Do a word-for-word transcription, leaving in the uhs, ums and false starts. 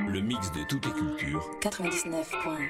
Le mix de toutes les cultures. quatre-vingt-dix-neuf point